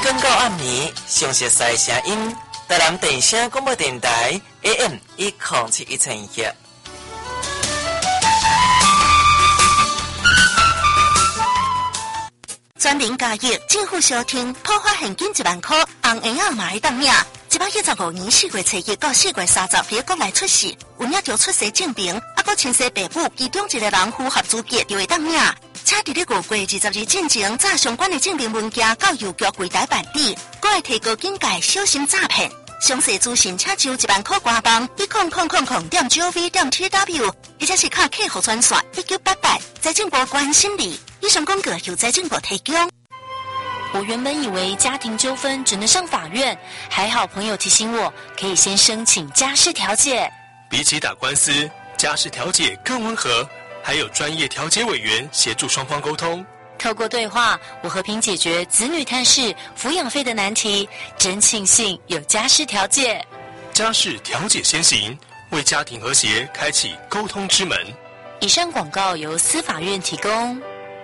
更到暗暝，详细赛声音，台南电声广播电台 AM1071赫。 全民加益，政府小听，普发现金1万块，红婴仔嘛会当领。115年4月初1到4月30日国内出世，有领着出生证明，啊，搁亲生父母，其中一个人符合资格就会当领。请伫咧5月22日进前，把相关的证明文件到邮局柜台办理，搁会提高警戒，小心诈骗。详细资讯请就1万块官网10000.gov.tw， 或者是卡客服专线1988，财政部关心你。以上广告由财政部提供。 我原本以为家庭纠纷只能上法院，还好朋友提醒我，可以先申请家事调解。 比起打官司，家事调解更温和，还有专业调解委员协助双方沟通。 透过对话，我和平解决子女探视、抚养费的难题，真庆幸有家事调解。 家事调解先行，为家庭和谐开启沟通之门。 以上广告由司法院提供。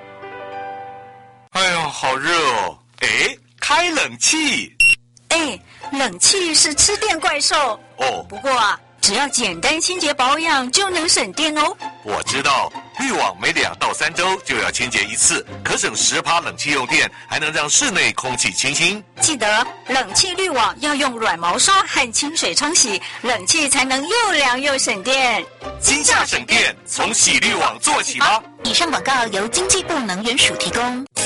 哎呦，好热哦！哎，开冷气。 哎，冷气是吃电怪兽哦。 不过啊，只要简单清洁保养就能省电哦。 我知道，滤网每2到3周就要清洁一次，可省10%冷气用电，还能让室内空气清新。 记得冷气滤网要用软毛刷和清水冲洗，冷气才能又凉又省电。 今夏省电，从洗滤网做起吧。 以上广告由经济部能源署提供。